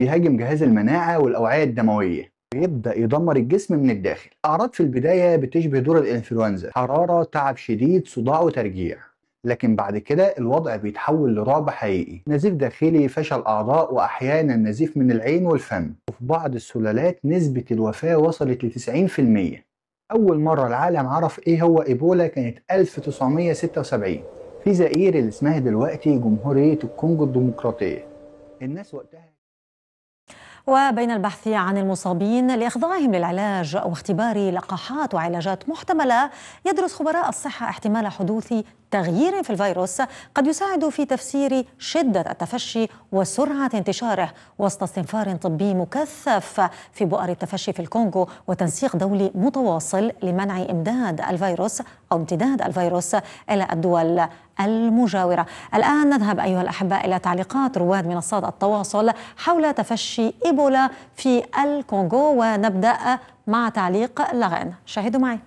بيهاجم جهاز المناعة والأوعية الدموية، بيبدأ يدمر الجسم من الداخل. الأعراض في البداية بتشبه دور الإنفلونزا، حرارة، تعب شديد، صداع وترجيع. لكن بعد كده الوضع بيتحول لرعب حقيقي، نزيف داخلي، فشل أعضاء، وأحيانا نزيف من العين والفم. وفي بعض السلالات نسبة الوفاة وصلت ل 90%. أول مرة العالم عرف إيه هو إيبولا كانت 1976 في زئير اللي اسمها دلوقتي جمهورية الكونغو الديمقراطية. الناس وقتها. وبين البحث عن المصابين لإخضاعهم للعلاج أو اختبار لقاحات وعلاجات محتملة، يدرس خبراء الصحة احتمال حدوث تغيير في الفيروس قد يساعد في تفسير شدة التفشي وسرعة انتشاره، وسط استنفار طبي مكثف في بؤر التفشي في الكونغو وتنسيق دولي متواصل لمنع امداد الفيروس أو امتداد الفيروس إلى الدول المجاورة. الآن نذهب أيها الأحباء إلى تعليقات رواد منصات التواصل حول تفشي إيبولا في الكونغو، ونبدأ مع تعليق لاغين. شاهدوا معي.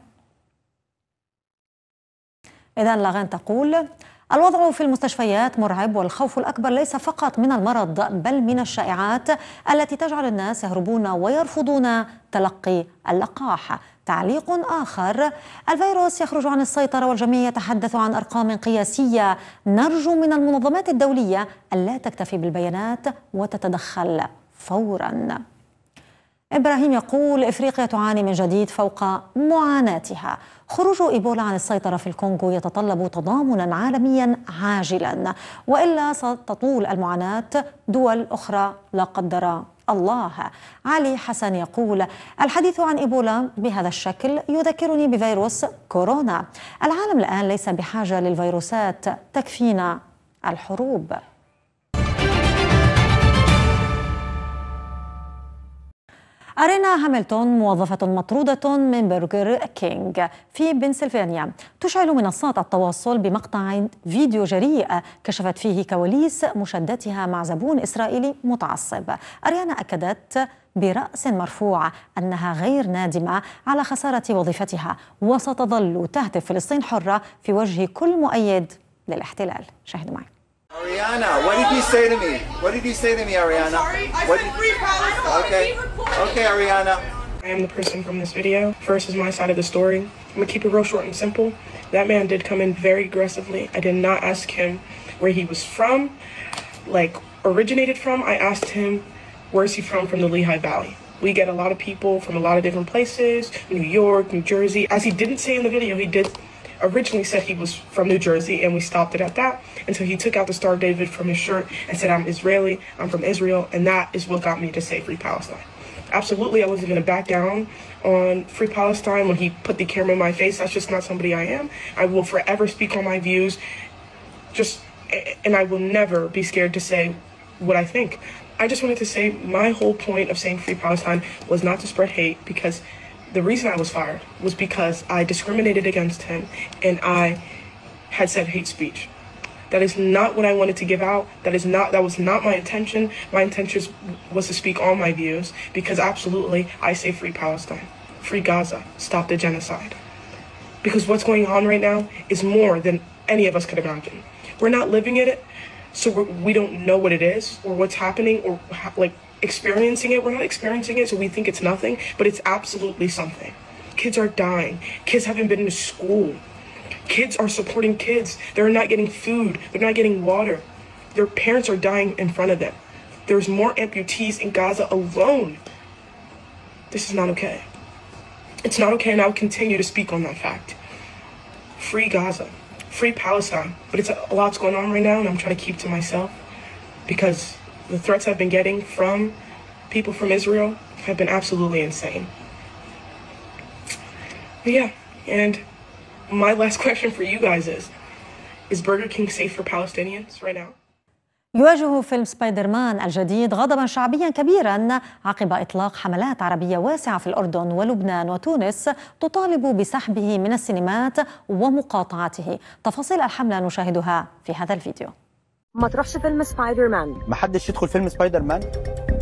إذن لاغين تقول: الوضع في المستشفيات مرعب، والخوف الأكبر ليس فقط من المرض بل من الشائعات التي تجعل الناس يهربون ويرفضون تلقي اللقاح. تعليق آخر: الفيروس يخرج عن السيطرة والجميع يتحدث عن أرقام قياسية، نرجو من المنظمات الدولية ألا تكتفي بالبيانات وتتدخل فوراً. إبراهيم يقول: إفريقيا تعاني من جديد فوق معاناتها. خروج إيبولا عن السيطرة في الكونغو يتطلب تضامنا عالميا عاجلا، وإلا ستطول المعاناة دول أخرى لا قدر الله. علي حسن يقول: الحديث عن إيبولا بهذا الشكل يذكرني بفيروس كورونا. العالم الآن ليس بحاجة للفيروسات، تكفينا الحروب. أرينا هاملتون موظفة مطرودة من برجر كينج في بنسلفانيا. تشعل منصات التواصل بمقطع فيديو جريء كشفت فيه كواليس مشادتها مع زبون إسرائيلي متعصب. أريانا أكدت برأس مرفوع أنها غير نادمة على خسارة وظيفتها، وستظل تهتف فلسطين حرة في وجه كل مؤيد للاحتلال. شاهدوا معي. Ariana, what did you say to me? What did you say to me, Ariana? I'm sorry, I said free Palestine. Okay. Okay, Ariana. I am the person from this video. First is my side of the story. I'm gonna keep it real short and simple. That man did come in very aggressively. I did not ask him where he was from, like originated from. I asked him, where's he from the Lehigh Valley. We get a lot of people from a lot of different places, New York, New Jersey. As he didn't say in the video, he did originally said he was from New Jersey, and we stopped it at that until he took out the Star of David from his shirt and said, I'm Israeli, I'm from Israel, and that is what got me to say Free Palestine. Absolutely, I wasn't going to back down on Free Palestine when he put the camera in my face. That's just not somebody I am. I will forever speak on my views, and I will never be scared to say what I think. I just wanted to say my whole point of saying Free Palestine was not to spread hate, because the reason I was fired was because I discriminated against him and I had said hate speech. That is not what I wanted to give out. That was not my intention. My intention was to speak all my views, because absolutely I say Free Palestine, Free Gaza, stop the genocide. Because what's going on right now is more than any of us could imagine. We're not living in it, so we don't know what it is or what's happening or experiencing it. We're not experiencing it, so we think it's nothing, but it's absolutely something. Kids are dying. Kids haven't been to school. Kids are supporting kids. They're not getting food. They're not getting water. Their parents are dying in front of them. There's more amputees in Gaza alone. This is not okay. It's not okay, and I will continue to speak on that fact. Free Gaza. Free Palestine. But it's a lot's going on right now, and I'm trying to keep to myself, because the threats I've been getting from people from Israel have been absolutely insane. But yeah, and my last question for you guys is Burger King safe for Palestinians right now? يواجه فيلم سبايدر مان الجديد غضبا شعبيا كبيرا عقب إطلاق حملات عربية واسعة في الأردن ولبنان وتونس تطالب بسحبه من السينمات ومقاطعته. تفاصيل الحملة نشاهدها في هذا الفيديو. ما تروحش فيلم سبايدر مان. محدش يدخل فيلم سبايدر مان.